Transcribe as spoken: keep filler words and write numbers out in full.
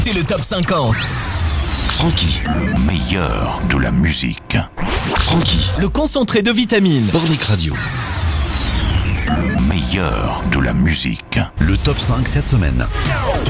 C'est le top cinquante. Francky, le meilleur de la musique. Francky, le concentré de vitamines. Pornic Radio. Le meilleur de la musique. Le top cinq cette semaine.